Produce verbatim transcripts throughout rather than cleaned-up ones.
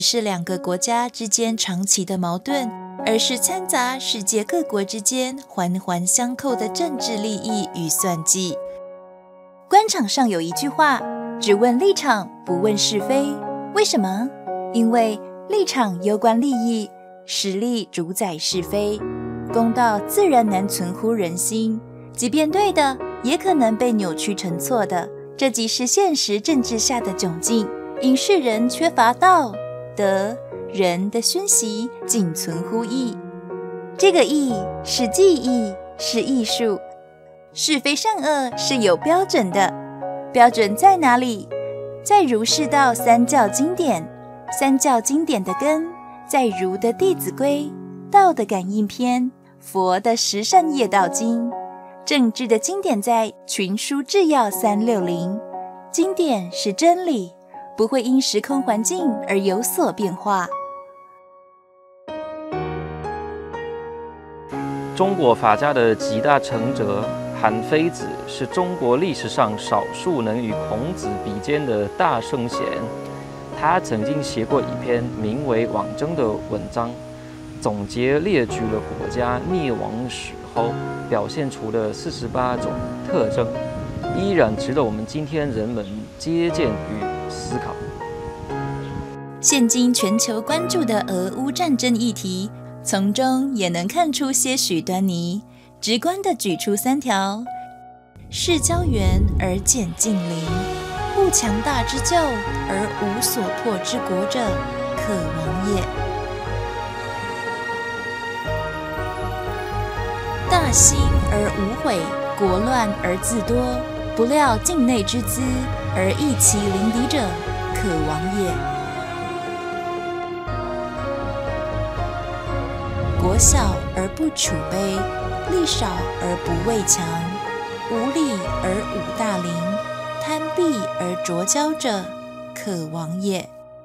是两个国家之间长期的矛盾，而是掺杂世界各国之间环环相扣的政治利益与算计。官场上有一句话，只问立场，不问是非。为什么？因为立场攸关利益，实力主宰是非。公道自然难存乎人心，即便对的，也可能被扭曲成错的。这即是现实政治下的窘境，因世人缺乏道德，人的熏习仅存乎义。这个义是技艺，是艺术。是非善恶是有标准的，标准在哪里？在儒释道三教经典。三教经典的根在儒的《弟子规》，道的《感应篇》，佛的《十善业道经》。政治的经典在《群书治要三六零》。经典是真理，不会因时空环境而有所变化。 中国法家的集大成者韩非子是中国历史上少数能与孔子比肩的大圣贤。他曾经写过一篇名为《网争》的文章，总结列举了国家灭亡时候表现出的四十八种特征，依然值得我们今天人们借鉴与思考。 现今全球关注的俄乌战争议题，从中也能看出些许端倪。直观地举出三条：视交援而减近邻，护强大之救而无所破之国者，可亡也。大兴而无悔，国乱而自多，不料境内之资而益其邻敌者，可亡也。国小而不储卑，力少而不畏强，无力而无大邻，贪鄙而浊交者，可亡也。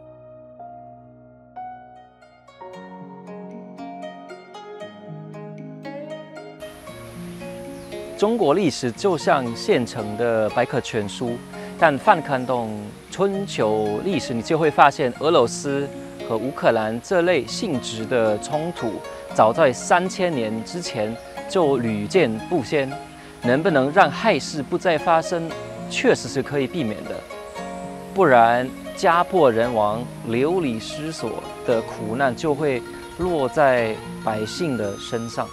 中国历史就像现成的百科全书，但翻看懂春秋历史，你就会发现俄罗斯和乌克兰这类性质的冲突，早在三千年之前就屡见不鲜。能不能让害事不再发生，确实是可以避免的，不然家破人亡、流离失所的苦难就会落在百姓的身上。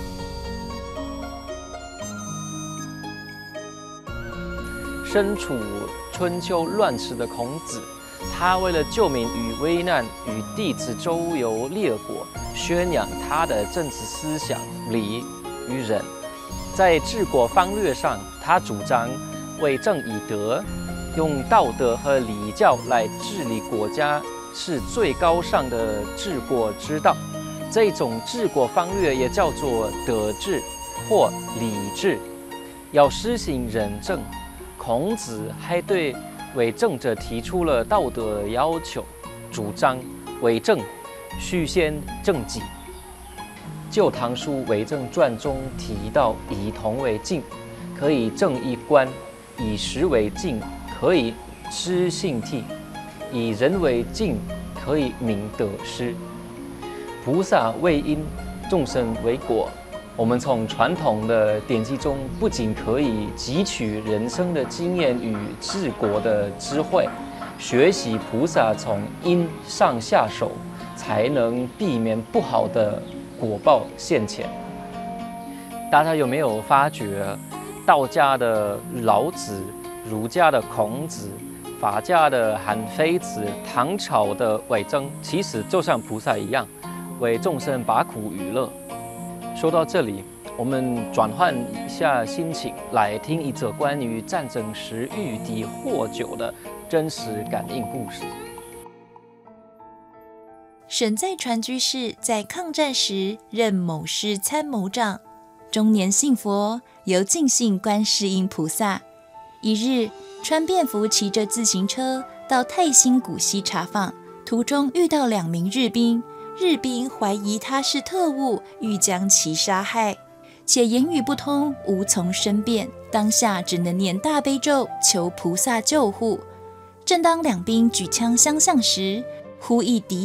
身处春秋乱世的孔子，他为了救民于危难，与弟子周游列国，宣扬他的政治思想礼与仁。在治国方略上，他主张为政以德，用道德和礼教来治理国家，是最高尚的治国之道。这种治国方略也叫做德治或礼治。要施行仁政，孔子还对为政者提出了道德要求，主张为政须先正己。《旧唐书·为政传》中提到，以铜为镜，可以正衣冠；以石为镜，可以知兴替；以人为镜，可以明得失。菩萨为因，众生为果。我们从传统的典籍中，不仅可以汲取人生的经验与治国的智慧，学习菩萨从因上下手，才能避免不好的果报现前。大家有没有发觉，道家的老子、儒家的孔子、法家的韩非子、唐朝的魏征，其实就像菩萨一样，为众生把苦与乐。说到这里，我们转换一下心情，来听一则关于战争时御敌获酒的真实感应故事。 沈在传居士在抗战时任某师参谋长，终年信佛，由敬信观世音菩萨。一日，穿便服骑着自行车到泰兴古溪查访，途中遇到两名日兵，日兵怀疑他是特务，欲将其杀害，且言语不通，无从申辩，当下只能念大悲咒求菩萨救护。正当两兵举枪相向时， 忽亦敌